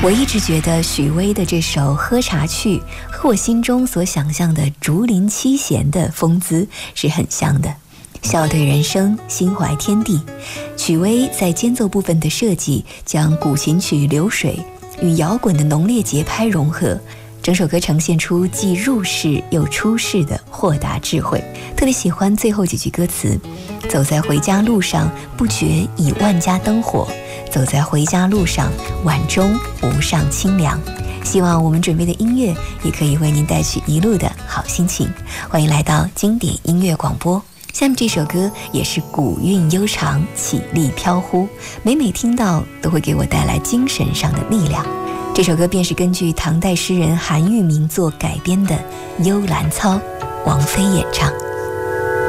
我一直觉得许巍的这首《喝茶去》和我心中所想象的竹林七贤的风姿是很像的，笑对人生，心怀天地。许巍在间奏部分的设计，将古琴曲《流水》与摇滚的浓烈节拍融合，整首歌呈现出既入世又出世的豁达智慧。特别喜欢最后几句歌词：走在回家路上，不觉已万家灯火；走在回家路上，晚钟无上清凉。希望我们准备的音乐也可以为您带去一路的好心情。欢迎来到经典音乐广播。下面这首歌也是古韵悠长，绮丽飘忽，每听到都会给我带来精神上的力量。这首歌便是根据唐代诗人韩愈名作改编的《幽兰操》，王菲演唱。